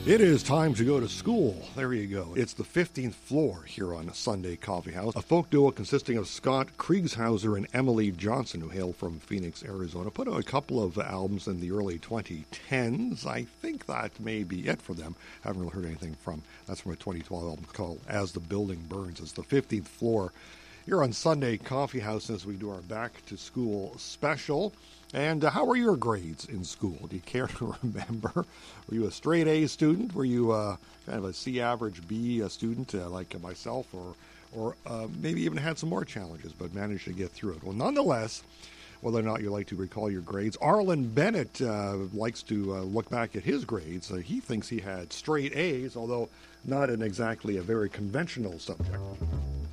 It is time to go to school. There you go. It's the 15th floor here on Sunday Coffee House. A folk duo consisting of Scott Kriegshauser and Emily Johnson, who hail from Phoenix, Arizona, put out a couple of albums in the early 2010s. I think that may be it for them. Haven't really heard anything from. That's from a 2012 album called As the Building Burns. It's the 15th floor here on Sunday Coffee House as we do our Back to School special. And how were your grades in school? Do you care to remember? Were you a straight A student? Were you kind of a C average B student like myself? Or maybe even had some more challenges but managed to get through it? Well, nonetheless, whether or not you like to recall your grades, Arlen Bennett likes to look back at his grades. He thinks he had straight A's, although not in exactly a very conventional subject.